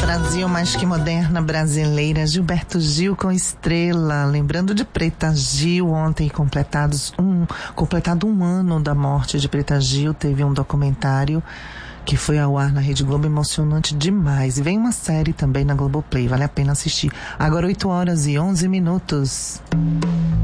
Brasil, mais que moderna brasileira, Gilberto Gil com Estrela. Lembrando de Preta Gil, ontem completado um ano da morte de Preta Gil, teve um documentário que foi ao ar na Rede Globo, emocionante demais. E vem uma série também na Globoplay, vale a pena assistir. Agora 8h11.